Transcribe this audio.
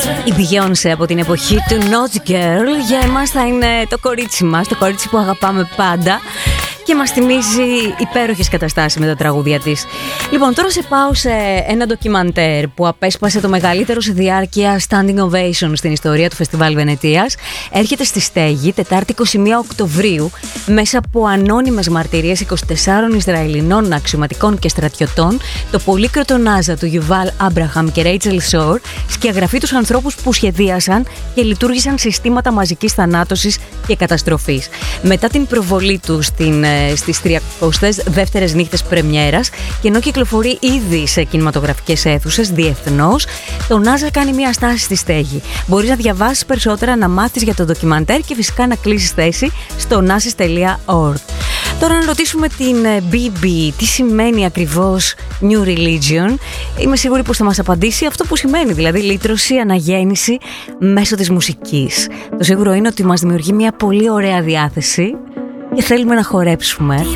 Η Beyoncé από την εποχή του Not Girl για εμάς θα είναι το κορίτσι μας, το κορίτσι που αγαπάμε πάντα και μας θυμίζει υπέροχες καταστάσεις με τα τραγούδια της. Λοιπόν, τώρα σε πάω σε ένα ντοκιμαντέρ που απέσπασε το μεγαλύτερο σε διάρκεια standing ovation στην ιστορία του Φεστιβάλ Βενετίας. Έρχεται στη Στέγη, Τετάρτη 21 Οκτωβρίου, μέσα από ανώνυμες μαρτυρίες 24 Ισραηλινών αξιωματικών και στρατιωτών, το πολύκροτο νάζα του Γιουβάλ Άμπραχαμ και Ρέιτσελ Σόρ, σκιαγραφεί τους ανθρώπους που σχεδίασαν και λειτουργήσαν συστήματα μαζικής θανάτωσης και καταστροφής. Μετά την προβολή του στις 32ες νύχτες πρεμιέρας και ενώ κυκλοφορεί ήδη σε κινηματογραφικές αίθουσες διεθνώς, το Νάζα κάνει μια στάση στη Στέγη. Μπορείς να διαβάσεις περισσότερα, να μάθεις για το ντοκιμαντέρ και φυσικά να κλείσεις θέση στο nasis.org. Τώρα να ρωτήσουμε την BB τι σημαίνει ακριβώς New Religion. Είμαι σίγουρη πως θα μας απαντήσει αυτό που σημαίνει, δηλαδή λύτρωση, αναγέννηση μέσω της μουσικής. Το σίγουρο είναι ότι μας δημιουργεί μια πολύ ωραία διάθεση και θέλουμε να χορέψουμε.